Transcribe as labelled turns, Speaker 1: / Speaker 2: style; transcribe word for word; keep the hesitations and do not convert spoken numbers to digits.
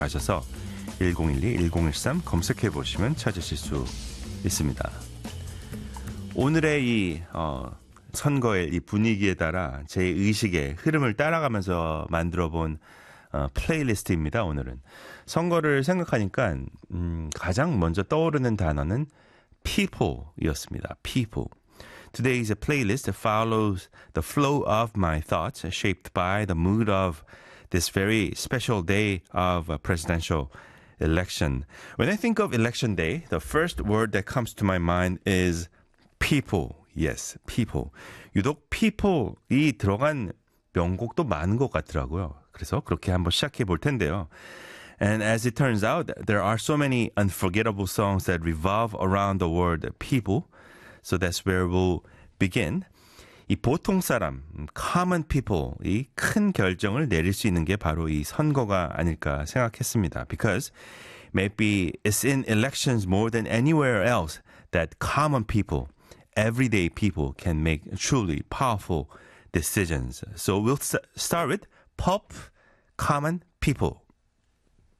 Speaker 1: 하셔서 일공일이 일공일삼 검색해 보시면 찾으실 수 있습니다. 오늘의 이 어, 선거의 이 분위기에 따라 제 의식의 흐름을 따라가면서 만들어본 어, 플레이리스트입니다. 오늘은 선거를 생각하니까 음, 가장 먼저 떠오르는 단어는 people이었습니다. people. Today's playlist follows the flow of my thoughts shaped by the mood of this very special day of a presidential election. When I think of election day, the first word that comes to my mind is people. Yes, people. 유독 people이 들어간 명곡도 많은 것 같더라고요. 그래서 그렇게 한번 시작해 볼 텐데요. And as it turns out, there are so many unforgettable songs that revolve around the word people. So that's where we'll begin. 이 보통 사람, common people, 이 큰 결정을 내릴 수 있는 게 바로 이 선거가 아닐까 생각했습니다. Because maybe it's in elections more than anywhere else that common people, everyday people can make truly powerful decisions. So we'll start with pop, common people.